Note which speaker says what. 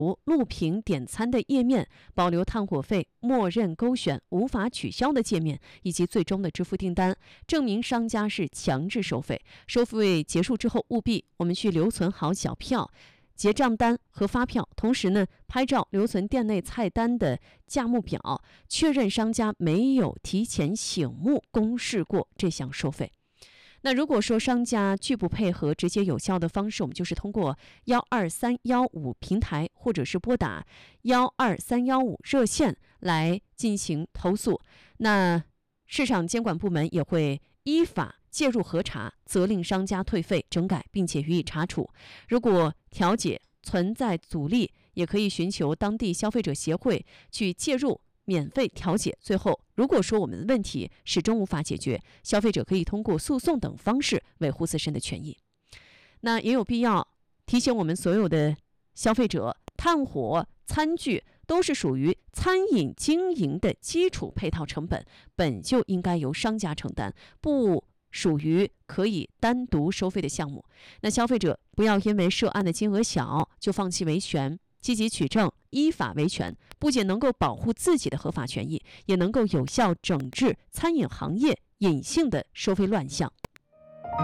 Speaker 1: 录屏点餐的页面，保留炭火费，默认勾选无法取消的界面，以及最终的支付订单，证明商家是强制收费。收费结束之后，务必我们去留存好小票、结账单和发票，同时呢，拍照留存店内菜单的价目表，确认商家没有提前醒目公示过这项收费。那如果说商家拒不配合，直接有效的方式，我们就是通过12315平台，或者是拨打12315热线来进行投诉。那市场监管部门也会依法介入核查，责令商家退费整改，并且予以查处。如果调解存在阻力，也可以寻求当地消费者协会去介入，免费调解。最后，如果说我们的问题始终无法解决，消费者可以通过诉讼等方式维护自身的权益。那也有必要提醒我们所有的消费者，炭火、餐具都是属于餐饮经营的基础配套成本，本就应该由商家承担，不属于可以单独收费的项目。那消费者不要因为涉案的金额小就放弃维权，积极取证，依法维权，不仅能够保护自己的合法权益，也能够有效整治餐饮行业隐性的收费乱象。